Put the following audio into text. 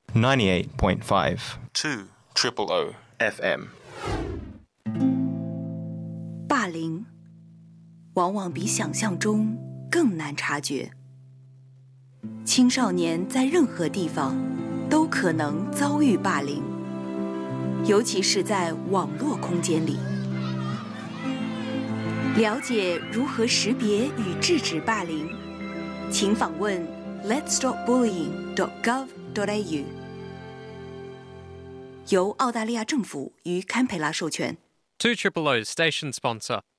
98.5 2 FM。 霸凌往往比想象中更难察觉。青少年在任何地方都可能遭遇霸凌，尤其是在网络空间里。了解如何识别与制止霸凌，请访问 letsstopbullying.gov.au， 由澳大利亚政府与堪培拉授权。 2 Station sponsor.